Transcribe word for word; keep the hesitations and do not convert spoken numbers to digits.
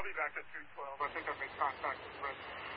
be back at two twelve. I think I made contact with Rich.